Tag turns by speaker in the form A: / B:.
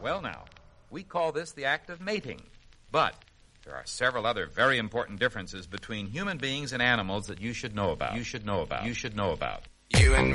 A: Well, now, we call this the act of mating. But there are several other very important differences between human beings and animals that you should know about. You and